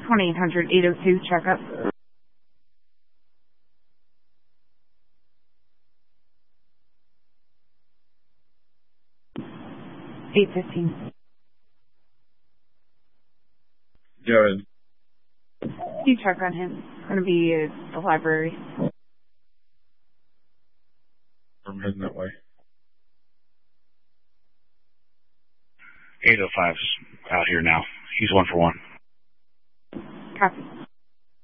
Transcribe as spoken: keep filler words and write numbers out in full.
twenty-eight hundred, eight oh two, checkup. eight fifteen. Go ahead. You check on him. It's going to be at the library. I'm heading that way. eight oh five's out here now. He's one for one. Copy.